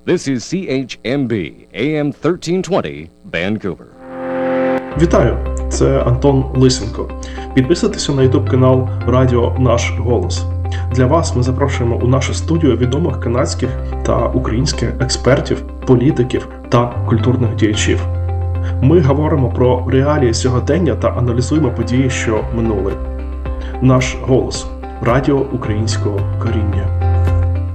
This is CHMB, AM 1320, Vancouver. Вітаю! Це Антон Лисенко. Підписуйтеся на YouTube канал Радіо Наш Голос. Для вас ми запрошуємо у нашу студію відомих канадських та українських експертів, політиків та культурних діячів. Ми говоримо про реалії сьогодення та аналізуємо події, що минули. Наш голос – радіо українського коріння.